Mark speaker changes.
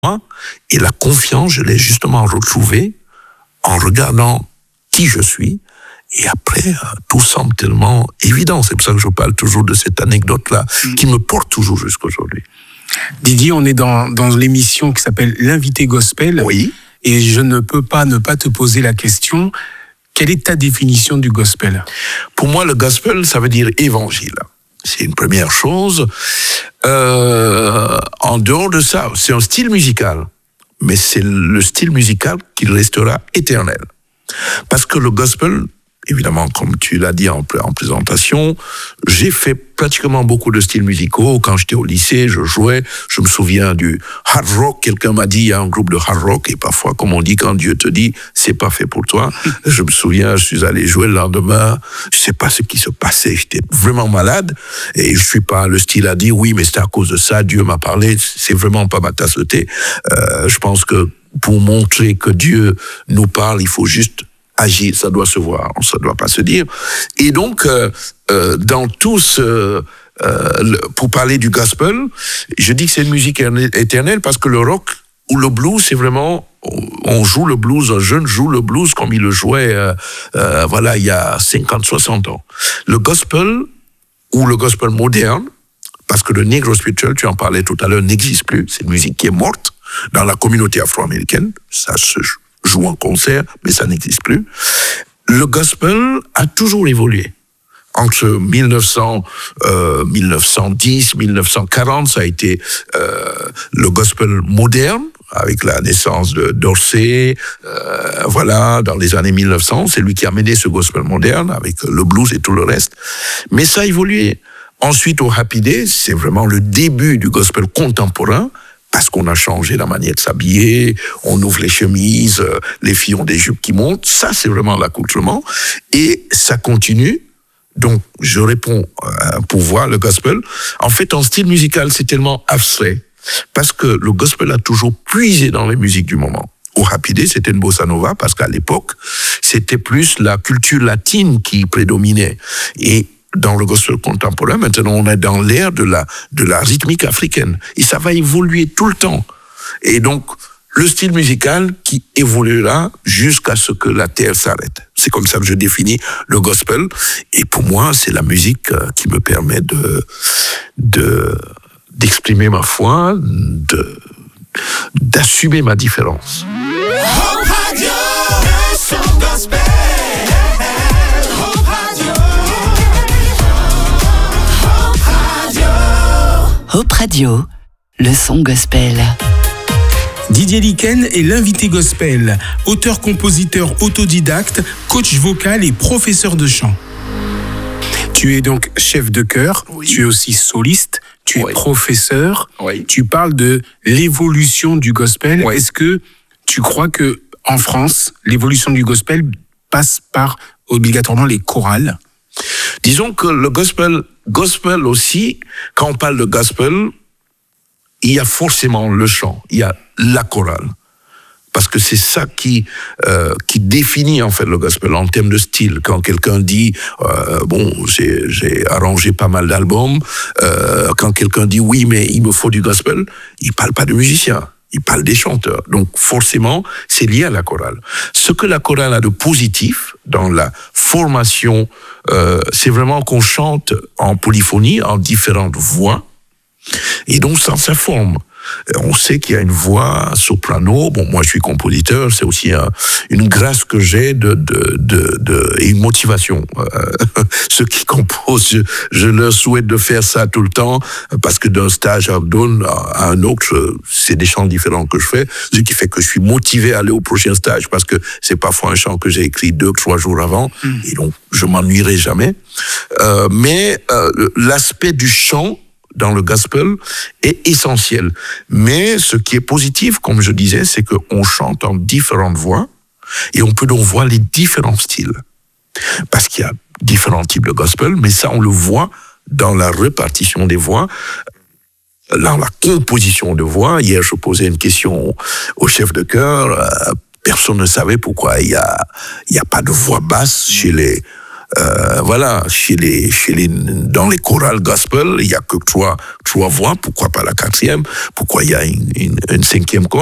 Speaker 1: Et la confiance, je l'ai justement retrouvée en regardant qui je suis. Et après, tout semble tellement évident. C'est pour ça que je parle toujours de cette anecdote-là, qui me porte toujours jusqu'à aujourd'hui.
Speaker 2: Didier, on est dans l'émission qui s'appelle L'invité gospel.
Speaker 1: Oui.
Speaker 2: Et je ne peux pas ne pas te poser la question, quelle est ta définition du gospel ?
Speaker 1: Pour moi, le gospel, ça veut dire évangile. C'est une première chose. En dehors de ça, c'est un style musical. Mais c'est le style musical qui restera éternel. Parce que le gospel, évidemment, comme tu l'as dit en présentation, j'ai fait pratiquement beaucoup de styles musicaux. Quand j'étais au lycée, je jouais. Je me souviens du hard rock. Quelqu'un m'a dit, il y a un groupe de hard rock. Et parfois, comme on dit, quand Dieu te dit, c'est pas fait pour toi. Je me souviens, je suis allé jouer le lendemain. Je sais pas ce qui se passait. J'étais vraiment malade. Et je suis pas le style à dire, oui, mais c'est à cause de ça. Dieu m'a parlé. C'est vraiment pas ma tasse de thé. Je pense que pour montrer que Dieu nous parle, il faut juste agir, ça doit se voir, ça doit pas se dire. Et donc, dans tout pour parler du gospel, je dis que c'est une musique éternelle parce que le rock ou le blues, c'est vraiment, on joue le blues, un jeune joue le blues comme il le jouait, il y a 50, 60 ans. Le gospel ou le gospel moderne, parce que le negro spiritual, tu en parlais tout à l'heure, n'existe plus. C'est une musique qui est morte dans la communauté afro-américaine. Ça se joue en concert, mais ça n'existe plus. Le gospel a toujours évolué. Entre 1910, 1940, ça a été le gospel moderne, avec la naissance de Dorsey, dans les années 1900. C'est lui qui a mené ce gospel moderne, avec le blues et tout le reste. Mais ça a évolué. Ensuite, au Happy Day, c'est vraiment le début du gospel contemporain, parce qu'on a changé la manière de s'habiller, on ouvre les chemises, les filles ont des jupes qui montent. Ça, c'est vraiment l'accoutrement. Et ça continue. Donc, je réponds pour voir le gospel. En fait, en style musical, c'est tellement abstrait. Parce que le gospel a toujours puisé dans les musiques du moment. Au Happy Day, c'était une bossa nova, parce qu'à l'époque, c'était plus la culture latine qui prédominait. Et dans le gospel contemporain, maintenant, on est dans l'ère de la rythmique africaine. Et ça va évoluer tout le temps. Et donc, le style musical qui évoluera jusqu'à ce que la terre s'arrête. C'est comme ça que je définis le gospel. Et pour moi, c'est la musique qui me permet d'exprimer ma foi, d'assumer ma différence.
Speaker 3: Hope Radio, le son gospel.
Speaker 4: Hope Radio, le son gospel.
Speaker 2: Didier Liken est l'invité gospel, auteur-compositeur autodidacte, coach vocal et professeur de chant. Tu es donc chef de chœur, oui. Tu es aussi soliste, tu es professeur, tu parles de l'évolution du gospel. Est-ce que tu crois que en France, l'évolution du gospel passe par obligatoirement les chorales ?
Speaker 1: Disons que le gospel aussi, quand on parle de gospel, il y a forcément le chant, il y a la chorale. Parce que c'est ça qui définit en fait le gospel en termes de style. Quand quelqu'un dit j'ai arrangé pas mal d'albums, quand quelqu'un dit oui mais il me faut du gospel, il parle pas de musiciens. Il parle des chanteurs. Donc, forcément, c'est lié à la chorale. Ce que la chorale a de positif dans la formation, c'est vraiment qu'on chante en polyphonie, en différentes voix. Et donc, ça forme. On sait qu'il y a une voix soprano. Bon, moi, je suis compositeur. C'est aussi une grâce que j'ai et une motivation. Ceux qui composent, je leur souhaite de faire ça tout le temps, parce que d'un stage à un autre, c'est des chants différents que je fais. Ce qui fait que je suis motivé à aller au prochain stage, parce que c'est parfois un chant que j'ai écrit 2-3 jours avant, et donc je m'ennuierai jamais. Mais l'aspect du chant dans le gospel est essentiel. Mais ce qui est positif, comme je disais, c'est qu'on chante en différentes voix et on peut donc voir les différents styles. Parce qu'il y a différents types de gospel, mais ça, on le voit dans la répartition des voix, dans la composition de voix. Hier, je posais une question au chef de chœur. Personne ne savait pourquoi il y a pas de voix basse chez les Voilà, dans les chorales gospel, il y a que trois voix. Pourquoi pas la quatrième? Pourquoi il y a une cinquième chorale?